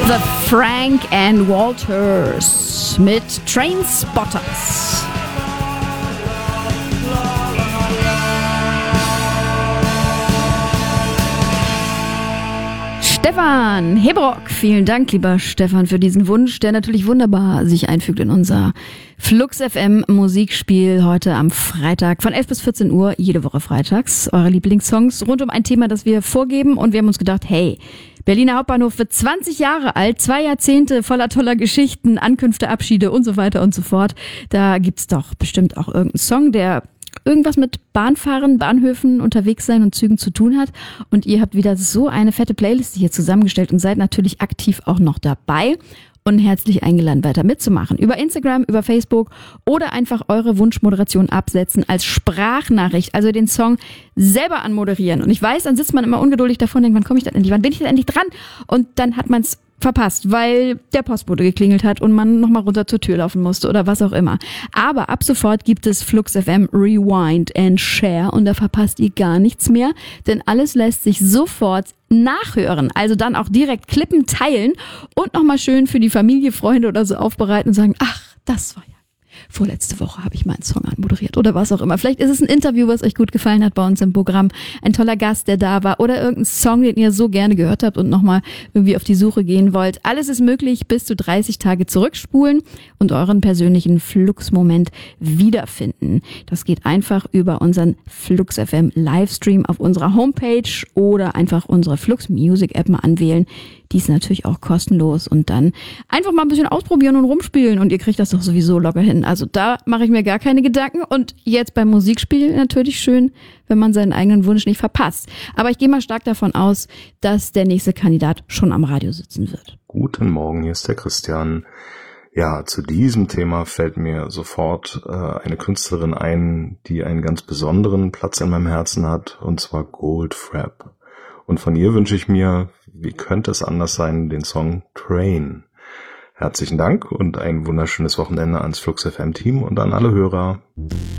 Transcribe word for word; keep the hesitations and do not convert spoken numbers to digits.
The Frank and Walters mit Trainspotters. Stefan Hebrock, vielen Dank, lieber Stefan, für diesen Wunsch, der natürlich wunderbar sich einfügt in unser Flux F M Musikspiel heute am Freitag von elf bis vierzehn Uhr, jede Woche freitags. Eure Lieblingssongs rund um ein Thema, das wir vorgeben, und wir haben uns gedacht, hey, Berliner Hauptbahnhof wird zwanzig Jahre alt, zwei Jahrzehnte voller toller Geschichten, Ankünfte, Abschiede und so weiter und so fort. Da gibt's doch bestimmt auch irgendeinen Song, der irgendwas mit Bahnfahren, Bahnhöfen, unterwegs sein und Zügen zu tun hat. Und ihr habt wieder so eine fette Playlist hier zusammengestellt und seid natürlich aktiv auch noch dabei und herzlich eingeladen, weiter mitzumachen. Über Instagram, über Facebook oder einfach eure Wunschmoderation absetzen als Sprachnachricht, also den Song selber anmoderieren. Und ich weiß, dann sitzt man immer ungeduldig davor und denkt, wann komme ich denn endlich, wann bin ich denn endlich dran? Und dann hat man es verpasst, weil der Postbote geklingelt hat und man nochmal runter zur Tür laufen musste oder was auch immer. Aber ab sofort gibt es Flux F M Rewind and Share und da verpasst ihr gar nichts mehr, denn alles lässt sich sofort nachhören. Also dann auch direkt klippen, teilen und nochmal schön für die Familie, Freunde oder so aufbereiten und sagen, ach, das war ja vorletzte Woche habe ich meinen Song anmoderiert oder was auch immer. Vielleicht ist es ein Interview, was euch gut gefallen hat bei uns im Programm. Ein toller Gast, der da war, oder irgendein Song, den ihr so gerne gehört habt und nochmal irgendwie auf die Suche gehen wollt. Alles ist möglich, bis zu dreißig Tage zurückspulen und euren persönlichen Flux-Moment wiederfinden. Das geht einfach über unseren Flux F M Livestream auf unserer Homepage oder einfach unsere Flux Music App mal anwählen. Die ist natürlich auch kostenlos und dann einfach mal ein bisschen ausprobieren und rumspielen und ihr kriegt das doch sowieso locker hin. Also da mache ich mir gar keine Gedanken und jetzt beim Musikspiel natürlich schön, wenn man seinen eigenen Wunsch nicht verpasst. Aber ich gehe mal stark davon aus, dass der nächste Kandidat schon am Radio sitzen wird. Guten Morgen, hier ist der Christian. Ja, zu diesem Thema fällt mir sofort äh, eine Künstlerin ein, die einen ganz besonderen Platz in meinem Herzen hat, und zwar Goldfrapp. Und von ihr wünsche ich mir, wie könnte es anders sein, den Song Train. Herzlichen Dank und ein wunderschönes Wochenende ans Flux F M Team und an alle Hörer.